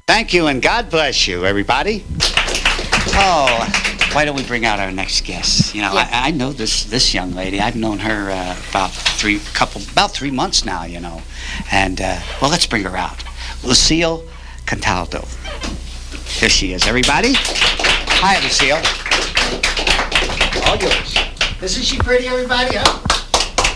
Thank you, and God bless you, everybody. Oh, why don't we bring out our next guest? You know, Yeah. I know this young lady. I've known her about 3 months now, you know. And, well, let's bring her out. Lucille Cataldo. Here she is, everybody. Hi, Lucille. All yours. Isn't she pretty, everybody? Huh?